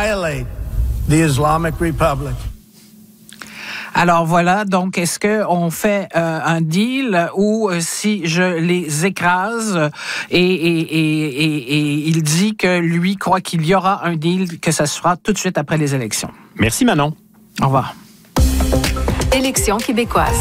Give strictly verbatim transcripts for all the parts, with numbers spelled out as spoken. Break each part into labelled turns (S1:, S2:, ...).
S1: violate the Islamic Republic.
S2: Alors voilà, donc est-ce qu'on fait euh, un deal ou euh, si je les écrase et, et, et, et, et il dit que lui croit qu'il y aura un deal, que ça se fera tout de suite après les élections.
S3: Merci Manon.
S2: Au revoir.
S4: Élections québécoises.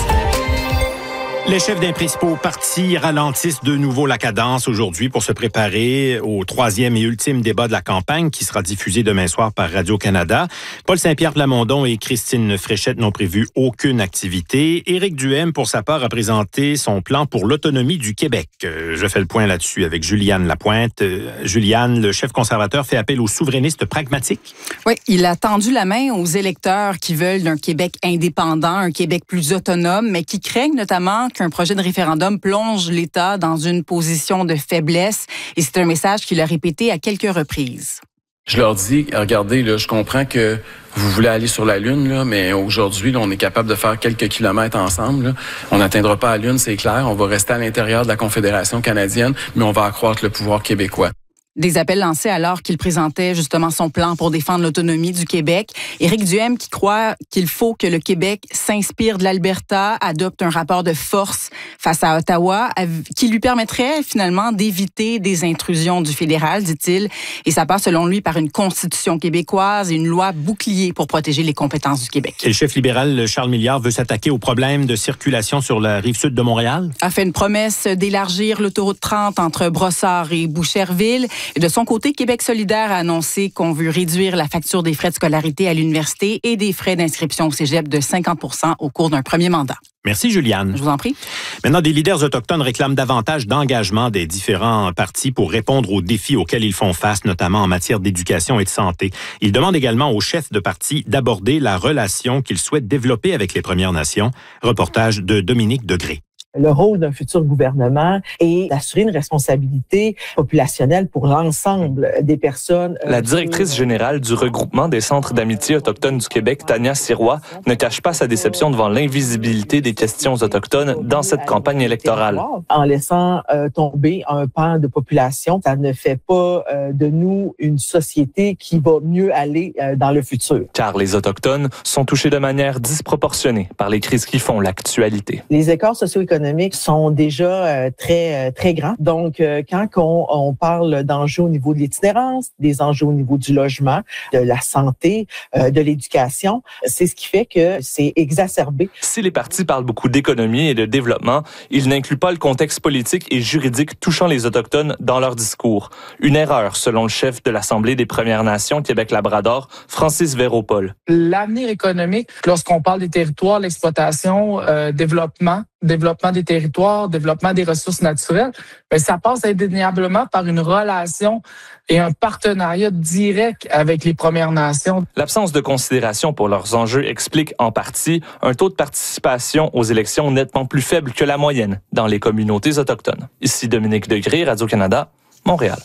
S3: Les chefs des principaux partis ralentissent de nouveau la cadence aujourd'hui pour se préparer au troisième et ultime débat de la campagne qui sera diffusé demain soir par Radio-Canada. Paul Saint-Pierre Plamondon et Christine Fréchette n'ont prévu aucune activité. Éric Duhaime, pour sa part, a présenté son plan pour l'autonomie du Québec. Euh, je fais le point là-dessus avec Juliane Lapointe. Euh, Juliane, le chef conservateur fait appel aux souverainistes pragmatiques.
S5: Oui, il a tendu la main aux électeurs qui veulent un Québec indépendant, un Québec plus autonome, mais qui craignent notamment qu'un projet de référendum plonge l'État dans une position de faiblesse. Et c'est un message qu'il a répété à quelques reprises.
S6: Je leur dis, regardez, là, je comprends que vous voulez aller sur la Lune, là, mais aujourd'hui, là, on est capable de faire quelques kilomètres ensemble. Là. On n'atteindra pas la Lune, c'est clair. On va rester à l'intérieur de la Confédération canadienne, mais on va accroître le pouvoir québécois.
S5: Des appels lancés alors qu'il présentait justement son plan pour défendre l'autonomie du Québec. Éric Duhaime qui croit qu'il faut que le Québec s'inspire de l'Alberta, adopte un rapport de force face à Ottawa qui lui permettrait finalement d'éviter des intrusions du fédéral, dit-il. Et ça passe selon lui par une constitution québécoise et une loi bouclier pour protéger les compétences du Québec.
S3: Et le chef libéral Charles Milliard veut s'attaquer au problème de circulation sur la rive sud de Montréal.
S5: A fait une promesse d'élargir l'autoroute trente entre Brossard et Boucherville. Et de son côté, Québec solidaire a annoncé qu'on veut réduire la facture des frais de scolarité à l'université et des frais d'inscription au cégep de cinquante pour cent au cours d'un premier mandat.
S3: Merci, Juliane.
S5: Je vous en prie.
S3: Maintenant, des leaders autochtones réclament davantage d'engagement des différents partis pour répondre aux défis auxquels ils font face, notamment en matière d'éducation et de santé. Ils demandent également aux chefs de parti d'aborder la relation qu'ils souhaitent développer avec les Premières Nations. Reportage de Dominique Degré.
S7: Le rôle d'un futur gouvernement est d'assurer une responsabilité populationnelle pour l'ensemble des personnes.
S8: La directrice générale du regroupement des centres d'amitié autochtones du Québec, Tania Sirois, ne cache pas sa déception devant l'invisibilité des questions autochtones dans cette campagne électorale.
S7: En laissant euh, tomber un pan de population, ça ne fait pas euh, de nous une société qui va mieux aller euh, dans le futur.
S8: Car les Autochtones sont touchés de manière disproportionnée par les crises qui font l'actualité.
S7: Les écarts socio-économiques sont déjà euh, très, euh, très grands. Donc, euh, quand on, on parle d'enjeux au niveau de l'itinérance, des enjeux au niveau du logement, de la santé, euh, de l'éducation, c'est ce qui fait que c'est exacerbé.
S8: Si les partis parlent beaucoup d'économie et de développement, ils n'incluent pas le contexte politique et juridique touchant les Autochtones dans leur discours. Une erreur, selon le chef de l'Assemblée des Premières Nations Québec-Labrador, Francis Véropol.
S9: L'avenir économique, lorsqu'on parle des territoires, l'exploitation, euh, développement, développement des territoires, développement des ressources naturelles, bien, ça passe indéniablement par une relation et un partenariat direct avec les Premières Nations.
S8: L'absence de considération pour leurs enjeux explique en partie un taux de participation aux élections nettement plus faible que la moyenne dans les communautés autochtones. Ici Dominique Degré, Radio-Canada, Montréal.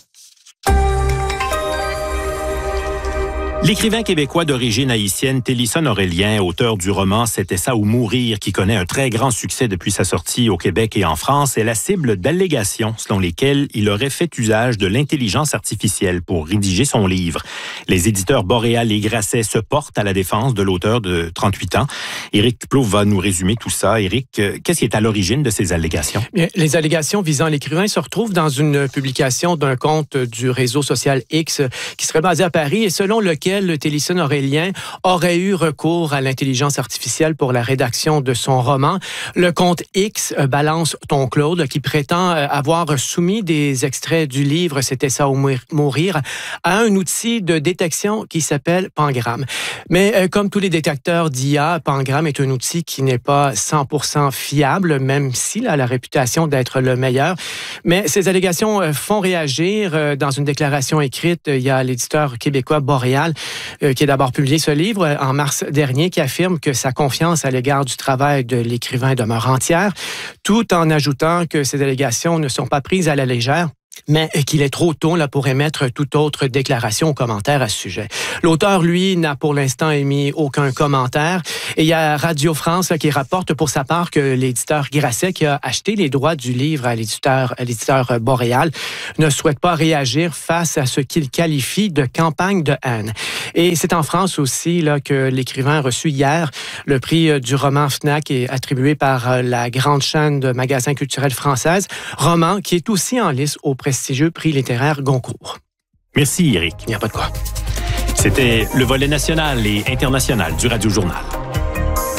S3: L'écrivain québécois d'origine haïtienne Télisson Aurélien, auteur du roman « C'était ça ou mourir », qui connaît un très grand succès depuis sa sortie au Québec et en France, est la cible d'allégations selon lesquelles il aurait fait usage de l'intelligence artificielle pour rédiger son livre. Les éditeurs Boréal et Grasset se portent à la défense de l'auteur de trente-huit ans. Éric Plouffe va nous résumer tout ça. Éric, qu'est-ce qui est à l'origine de ces allégations?
S10: Bien, les allégations visant l'écrivain se retrouvent dans une publication d'un compte du réseau social X qui serait basé à Paris et selon lequel le Télisson Aurélien aurait eu recours à l'intelligence artificielle pour la rédaction de son roman. Le compte X, euh, Balance ton Claude, qui prétend euh, avoir soumis des extraits du livre « C'était ça ou mourir » à un outil de détection qui s'appelle Pangram. Mais euh, comme tous les détecteurs d'I A, Pangram est un outil qui n'est pas cent pour cent fiable, même s'il a la réputation d'être le meilleur. Mais ces allégations euh, font réagir. Euh, dans une déclaration écrite, il y a l'éditeur québécois Boréal Euh, qui a d'abord publié ce livre euh, en mars dernier, qui affirme que sa confiance à l'égard du travail de l'écrivain demeure entière, tout en ajoutant que ces allégations ne sont pas prises à la légère mais qu'il est trop tôt là, pour émettre toute autre déclaration ou commentaire à ce sujet. L'auteur, lui, n'a pour l'instant émis aucun commentaire. Et il y a Radio France là, qui rapporte pour sa part que l'éditeur Grasset, qui a acheté les droits du livre à l'éditeur, à l'éditeur Boréal, ne souhaite pas réagir face à ce qu'il qualifie de campagne de haine. Et c'est en France aussi là, que l'écrivain a reçu hier le prix du roman Fnac, est attribué par la grande chaîne de magasins culturels française, roman qui est aussi en lice au prestigieux prix littéraire Goncourt.
S3: Merci, Éric.
S10: Il n'y a pas de quoi.
S3: C'était le volet national et international du Radio Journal.